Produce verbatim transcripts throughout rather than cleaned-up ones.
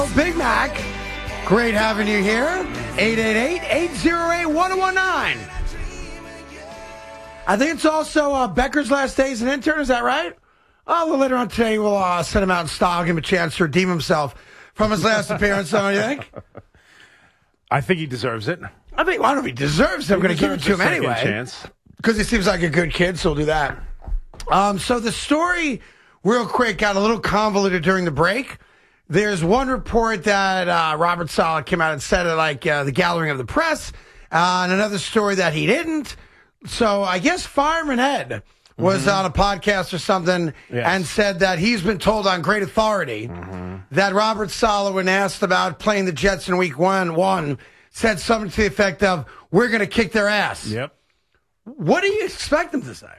Big Mac, great having you here. eight eight eight, eight oh eight, one oh one nine. I think it's also uh, Becker's last day as an intern, is that right? Oh, well, later on today we'll uh, send him out in style, give him a chance to redeem himself from his last appearance, don't you think? I think he deserves it. I think, well, I don't know if he deserves it. I'm going to give it to him anyway. Chance. Because he seems like a good kid, so we'll do that. Um, so the story, real quick, got a little convoluted during the break. There's one report that uh, Robert Saleh came out and said at like uh, the gathering of the press, uh, and another story that he didn't. So I guess Fireman Ed was mm-hmm. on a podcast or something yes. and said that he's been told on great authority mm-hmm. that Robert Saleh, when asked about playing the Jets in week one, one said something to the effect of, we're going to kick their ass. Yep. What do you expect him to say?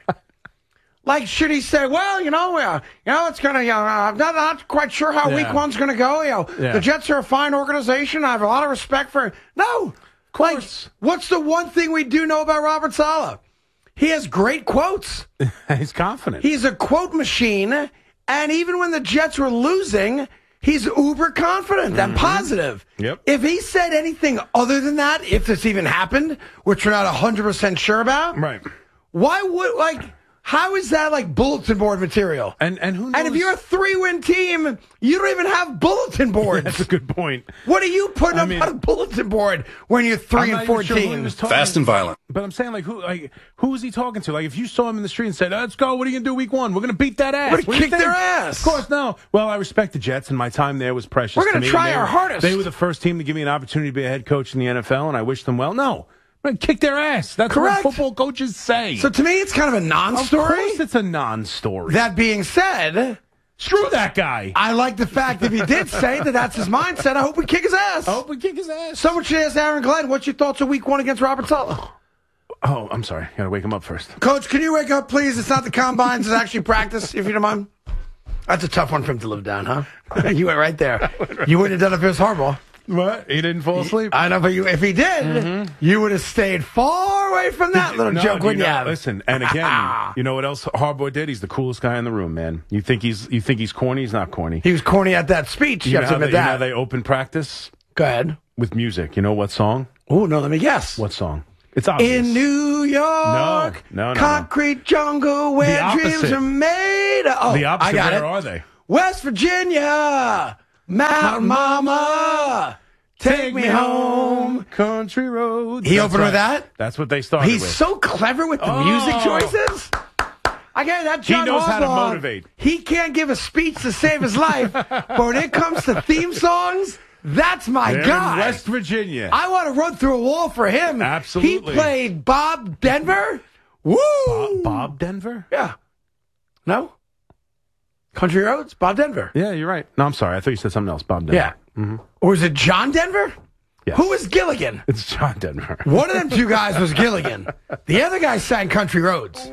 Like, should he say, well, you know, uh, you know, it's going to, you know, I'm not, not quite sure how yeah. week one's going to go. You know, yeah. the Jets are a fine organization. I have a lot of respect for No. Of course. Like, what's the one thing we do know about Robert Saleh? He has great quotes. He's confident. He's a quote machine. And even when the Jets were losing, he's uber confident mm-hmm. and positive. Yep. If he said anything other than that, if this even happened, which we're not one hundred percent sure about, right? Why would, like... How is that like bulletin board material? And and who knows? And if you're a three-win team, you don't even have bulletin boards. That's a good point. What are you putting I up mean, on a bulletin board when you're three and fourteen? Sure Fast and violent. But I'm saying, like, who like who was he talking to? Like, if you saw him in the street and said, "Let's go, what are you gonna do week one? We're gonna beat that ass. We're gonna kick their ass." Of course, no. Well, I respect the Jets, and my time there was precious. We're gonna to me. try they our were, hardest. They were the first team to give me an opportunity to be a head coach in the N F L, and I wish them well. No. Kick their ass. That's Correct. what football coaches say. So to me, it's kind of a non-story. Of course it's a non-story. That being said, screw that guy. I like the fact that if he did say that that's his mindset, I hope we kick his ass. I hope we kick his ass. Someone should ask Aaron Glenn, what's your thoughts of week one against Robert Saleh? Oh, I'm sorry. Got to wake him up first. Coach, can you wake up, please? It's not the combines. It's actually practice, if you don't mind. That's a tough one for him to live down, huh? You went right there. You wouldn't have done it if it was Harbaugh. What? He didn't fall asleep? I know, but you, if he did, mm-hmm. you would have stayed far away from that little no, joke, wouldn't you? Have? Listen, and again, you know what else Harbaugh did? He's the coolest guy in the room, man. You think he's you think he's corny? He's not corny. He was corny at that speech. You, you have to admit they, that. You know how they open practice? Go ahead. With music. You know what song? Oh, no, let me guess. What song? It's obvious. In New York, no, no, no, concrete no. jungle where dreams are made. Oh, the opposite. I got where it. are they? West Virginia, Mountain Mama. Take me home, country roads. He That's opened right. with that? That's what they started He's with. He's so clever with the oh. music choices. I get that. John he knows Harbaugh, how to motivate. He can't give a speech to save his life, but when it comes to theme songs, that's my They're guy. In West Virginia. I want to run through a wall for him. Absolutely. He played Bob Denver. Woo! Bob, Bob Denver? Yeah. No? Country Roads? Bob Denver. Yeah, you're right. No, I'm sorry. I thought you said something else. Bob Denver. Yeah. Mm-hmm. Or is it John Denver? Yes. Who is Gilligan? It's John Denver. One of them two guys was Gilligan. The other guy sang Country Roads.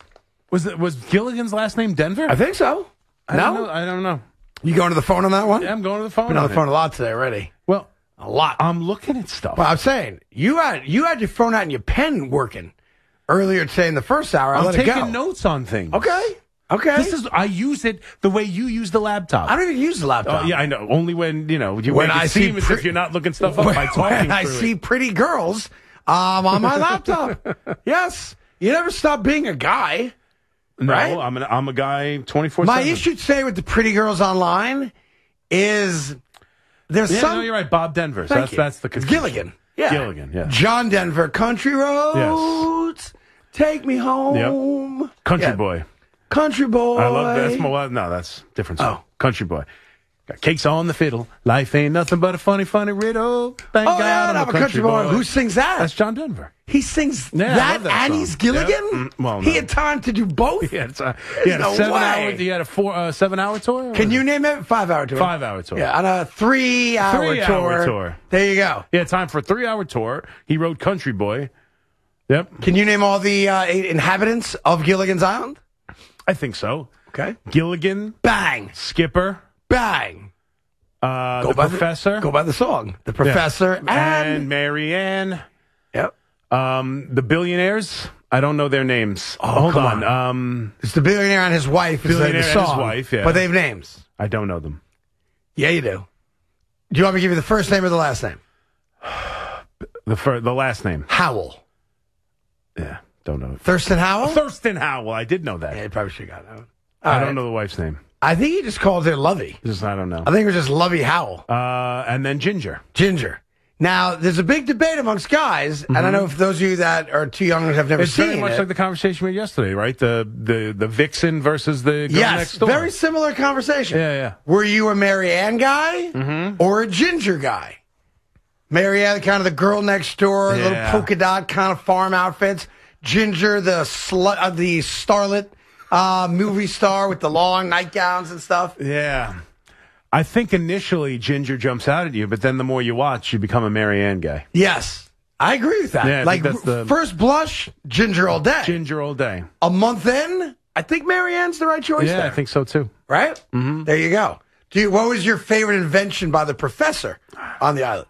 Was it was Gilligan's last name Denver? I think so. I no? Don't know. I don't know. You going to the phone on that one? Yeah, I'm going to the phone. Been on on the phone it. a lot today already. Well, a lot. I'm looking at stuff. Well, I'm saying, you had you had your phone out and your pen working earlier today in the first hour. I I'm let taking it go. notes on things. Okay. Okay. This is I use it the way you use the laptop. I don't even use the laptop. Oh, yeah, I know. Only when, you know, you when make it I seem see as pre- if you're not looking stuff up when, by talking when I through see it. pretty girls um, on my laptop. Yes. You never stop being a guy. No, right? I'm, an, I'm a guy twenty-four seven. My issue today with the pretty girls online is there's yeah, some... no, you're right. Bob Denver. So Thank that's, you. that's the It's confusion. Gilligan. Yeah. Gilligan, yeah. John Denver, Country Roads. Yes. Take me home. Yep. Country Yeah. boy. Country boy. I love that. That's my, no, that's different song. Oh. Country boy. Got cakes on the fiddle. Life ain't nothing but a funny, funny riddle. Thank Oh, God yeah, I'm, I'm a country, boy. boy. Who sings that? That's John Denver. He sings Yeah, I that, love that and song. he's Gilligan? Yeah. Mm, well, He no. had time to do both? He had, uh, he had no a seven way. hour. He had a four, uh, seven hour tour. Can you name it? Five hour tour. Five hour tour. Yeah, on a three hour Three tour. hour tour. There you go. He had time for a three hour tour. He wrote Country Boy. Yep. Can you name all the uh, inhabitants of Gilligan's Island? I think so. Okay. Gilligan. Bang. Skipper. Bang. Uh, Go the by Professor. The, go by the song. The Professor Yeah. and... and Mary Ann. Yep. Um, the Billionaires. I don't know their names. Oh, Hold come on. on. Um, It's the billionaire and his wife. Is Billionaire the and his song, wife, yeah. But they have names. I don't know them. Yeah, you do. Do you want me to give you the first name or the last name? The fir- the last name. Howell. Yeah, don't know. Thurston Howell? Thurston Howell. I did know that. Yeah, you probably should have got that one. I All don't right. know the wife's name. I think he just called her Lovey. Just I don't know. I think it was just Lovey Howell. Uh, and then Ginger. Ginger. Now, there's a big debate amongst guys, and I know for those of you that are too young and have never It's seen very much it. like the conversation we had yesterday, right? The the the vixen versus the girl Yes, next door. very similar conversation. Yeah, yeah. Were you a Mary Ann guy Mm-hmm. or a Ginger guy? Mary Ann, kind of the girl next door, Yeah. little polka dot kind of farm outfits. Ginger, the slut, uh, the starlet uh, movie star with the long nightgowns and stuff. Yeah. I think initially Ginger jumps out at you, but then the more you watch, you become a Mary Ann guy. Yes, I agree with that. Yeah, I like think that's the- first blush, Ginger all day. Ginger all day. A month in, I think Mary Ann's the right choice. Yeah, there. I think so too. Right? Mm-hmm. There you go. Do you, what was your favorite invention by the professor on the island?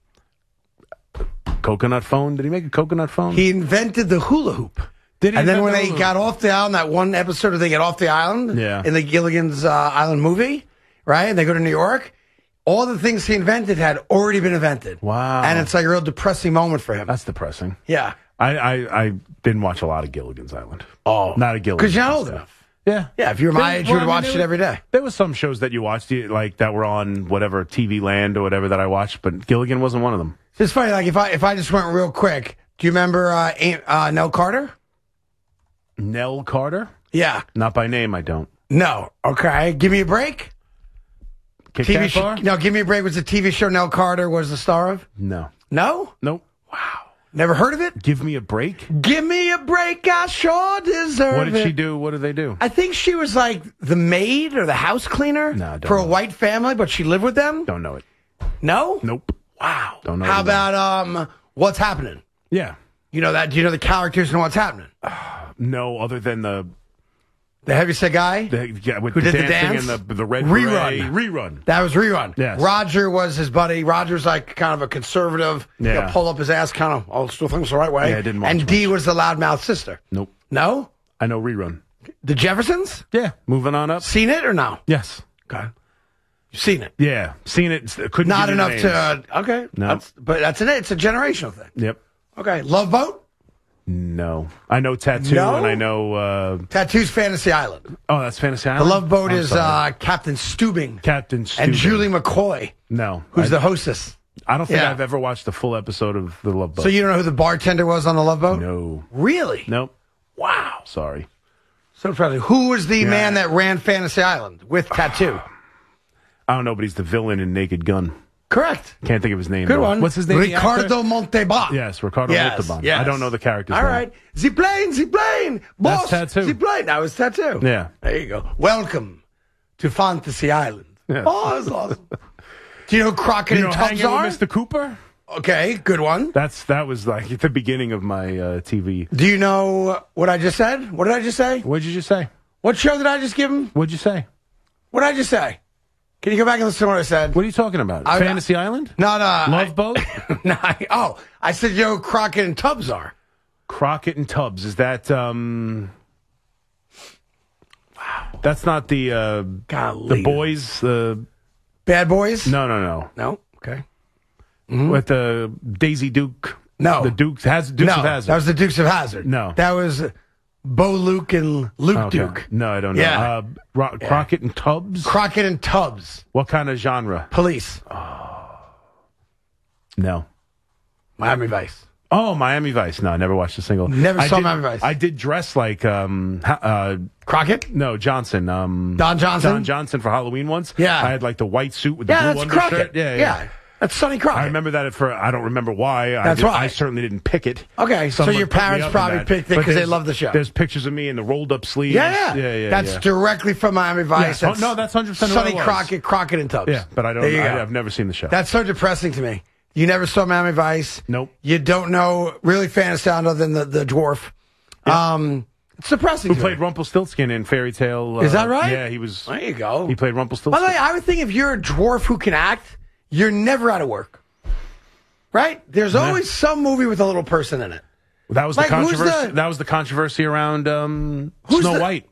Coconut phone? Did he make a coconut phone? He invented the hula hoop. Did he And then invent when the they hula got off the island, that one episode where they get off the island Yeah. in the Gilligan's uh, Island movie, right? And they go to New York. All the things he invented had already been invented. Wow. And it's like a real depressing moment for him. That's depressing. yeah. I, I, I didn't watch a lot of Gilligan's Island. Oh. Not a Gilligan's. Because you're not and old stuff. enough. Yeah. Yeah, if you were my There- age, you well, would I have mean, watched it there- every day. There was some shows that you watched, you- like that were on whatever T V Land or whatever that I watched, but Gilligan wasn't one of them. It's funny, like if I if I just went real quick, do you remember uh, Aunt, uh, Nell Carter? Nell Carter? Yeah. Not by name, I don't. No. Okay. Give me a break. Kit T V Kat show. Bar? No, give me a break was the T V show Nell Carter was the star of? No. No? Nope. Never heard of it? Give me a break? Give me a break, I sure deserve What it. did she do? What did they do? I think she was like the maid or the house cleaner No, I don't for a know. white family, but she lived with them? Don't know it. No? Nope. Wow. Don't know How it either. about um What's Happening? Yeah. You know that? Do you know the characters in What's Happening? No, other than the, The heavyset guy? the yeah, with Who the did the dancing dance? and the the red Rerun. beret. Rerun. That was Rerun. Yes. Roger was his buddy. Roger's like kind of a conservative. Yeah. He'll pull up his ass, kind of, I'll still think it's the right way. Yeah, I didn't watch And much. Dee was the loudmouth sister. Nope. No? I know Rerun. The Jeffersons? Yeah. Moving on up. Seen it or no? Yes. Okay. You've seen it. Yeah. Seen it. Couldn't Not give you enough names. to. Uh, okay. No. That's, but that's it. It's a generational thing. Yep. Okay. Love Boat? No. I know Tattoo No? and I know. Uh, Tattoos Fantasy Island. oh, that's Fantasy The Island. Love Boat I'm is sorry. uh, Captain Stubing Captain and Stubing. Julie McCoy, No. who's I, the hostess. I don't think yeah. I've ever watched a full episode of The Love Boat. So you don't know who the bartender was on the Love Boat? No. Really? Nope. Wow. Sorry. So impressive. Who was the Yeah. man that ran Fantasy Island with Tattoo? I don't know, but he's the villain in Naked Gun. Correct. Can't think of his name. Good though. one. What's his name? the actor? Ricardo Montalban. Yes, Ricardo Yes, Montalban. yes. I don't know the character's All name. right. The plane, the plane. Boss. That's Tattoo. The plane. That was Tattoo. Yeah. There you go. Welcome to Fantasy Island. Yes. Oh, that's awesome. Do you know who Crockett You know, and Tubbs Hanging are? with Mister Cooper? Okay, good one. That's That was like at the beginning of my uh, T V. Do you know what I just said? What did I just say? What'd you just say? What show did I just give him? What'd you say? What did I just say? Can you go back and listen to what I said? What are you talking about? I- Fantasy Island? No, no. Love I- Boat? no, I- oh, I said, you know who Crockett and Tubbs are. Crockett and Tubbs. Is that um Wow. That's not the uh Golly. the boys uh Bad Boys? no no no. No? Okay. With the Daisy Duke. No. The Dukes has Dukes no, of Hazzard. that was the Dukes of Hazzard. No. That was Bo Luke and Luke Okay. Duke. No, I don't know. Yeah. Uh, Ro- Crockett and Tubbs? Crockett and Tubbs. What kind of genre? Police. No. Miami Vice. Oh, Miami Vice. No, I never watched a single. Never I saw did- Miami Vice. I did dress like um ha- uh Crockett? no Johnson um Don Johnson? Don Johnson for Halloween once. Yeah. I had like the white suit with the Yeah, blue that's undershirt. Crockett. Yeah, yeah. That's Sonny Crockett. I remember that for I don't remember why. I That's did- why. I certainly didn't pick it. Okay, so Someone your put me parents up in probably that. picked it But 'cause they there's- love the show. There's pictures of me in the rolled up sleeves. Yeah, yeah. yeah, yeah. That's yeah. directly from Miami Vice. Yeah. Oh, no, that's one hundred percent what Sonny it was. Crockett, Crockett and Tubbs. Yeah, but I don't. There you I, go. I've never seen the show. That's so depressing to me. You never saw Miami Vice. Nope. You don't know really Fantasy Island other than the, the dwarf. Um, it's depressing. Who to played me. Rumpelstiltskin in Fairy Tale? Uh, Is that right? Yeah, he was. There you go. He played By Rumpelstiltskin. the way, I would think if you're a dwarf who can act, you're never out of work. Right? There's always some movie with a little person in it. That was the Like, who's controversy. the- That was the controversy around um, Who's Snow the- White.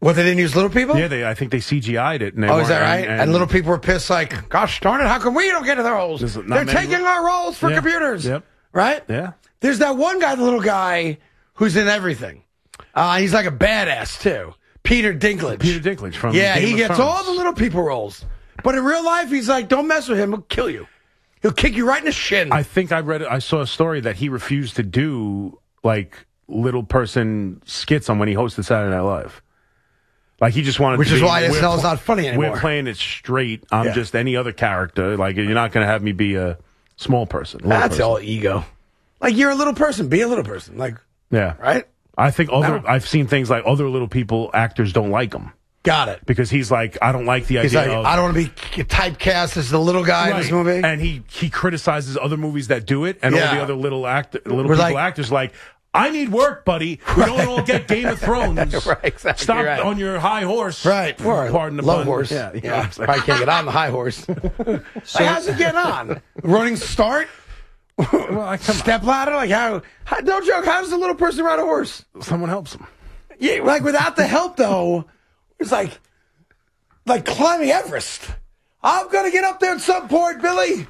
What, they didn't use Little People? Yeah, they. I think they C G I'd it. And they oh, is that weren't- right? And, and- Little People were pissed like, gosh darn it, how come we don't get to the roles? There's not They're many taking ro- our roles for Yeah. computers. Yep. Right? Yeah. There's that one guy, the little guy, who's in everything. Uh, he's like a badass, too. Peter Dinklage. Peter Dinklage from Yeah, Game he of gets Thrones. all the Little People roles. But in real life, he's like, don't mess with him, he'll kill you. He'll kick you right in the shin. I think I read. I saw a story that he refused to do like little person skits on when he hosted Saturday Night Live. Like he just wanted, Which to is be, why we're S N L is pl- not funny anymore. We're playing it straight. I'm Yeah. just any other character. Like you're not going to have me be a small person. little That's person. all ego. Like, you're a little person, be a little person. Like, Yeah. right? I think other. No. I've seen things like other little people actors don't like him Got it. because he's like, I don't like the He's idea like, of. I don't want to be typecast as the little guy in this Right. movie. And he he criticizes other movies that do it, and Yeah. all the other little act little We're people like- actors like. I need work, buddy. We don't all get Game of Thrones. Right, exactly Stop right. on your high horse. Right. Or Pardon the low pun. horse. Yeah, you know yeah. what I'm saying? Probably can't get on the high horse. Like, how's it getting on? Running start? Well, I come Step ladder? Like, how, how? No joke. How does the little person ride a horse? Someone helps him. Yeah, like, without the help, though, it's like, like climbing Everest. I'm going to get up there at some point, Billy.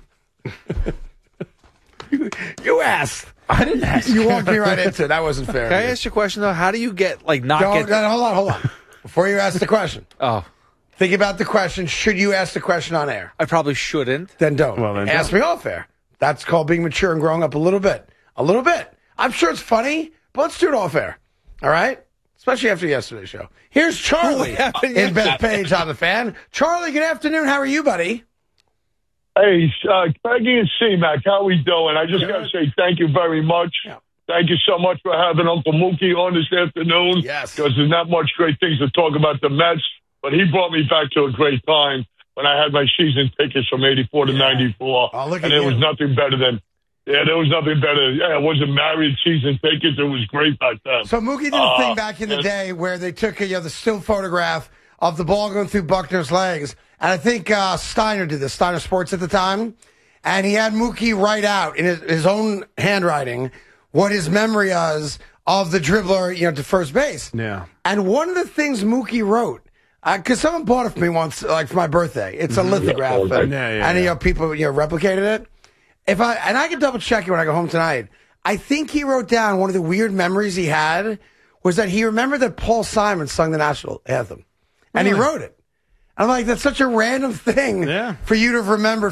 you, you asked. I didn't ask. You walked me right into it. That wasn't fair. Can I ask you a question though? How do you get like not No, get? no, hold on, hold on. Before you ask the question, Oh, think about the question. Should you ask the question on air? I probably shouldn't. Then don't. Well, then ask don't. me off air. That's called being mature and growing up a little bit. A little bit. I'm sure it's funny, but let's do it off air. All right? Especially after yesterday's show. Here's Charlie happened in Bethpage on the fan. Charlie, good afternoon. How are you, buddy? Hey, uh, Peggy and C-Mac, how we doing? I just got to say thank you very much. Yeah. Thank you so much for having Uncle Mookie on this afternoon. Yes. Because there's not much great things to talk about the Mets, but he brought me back to a great time when I had my season tickets from eighty-four to ninety-four. Oh, look at and there you. was nothing better than, yeah, there was nothing better. Yeah, I wasn't married, season tickets. It was great back then. So Mookie did a Uh, thing back in the and- day where they took you know, the still photograph of the ball going through Buckner's legs. And I think uh, Steiner did this, Steiner Sports at the time. And he had Mookie write out in his, his own handwriting what his memory is of the dribbler, you know, to first base. Yeah. And one of the things Mookie wrote, because someone bought it for me once, like for my birthday. It's a lithograph, Yeah, and, yeah, yeah, and you yeah. know, people you know replicated it. If I and I can double check it when I go home tonight. I think he wrote down one of the weird memories he had was that he remembered that Paul Simon sung the national anthem, and he Really? wrote it. I'm like, that's such a random thing Yeah. for you to remember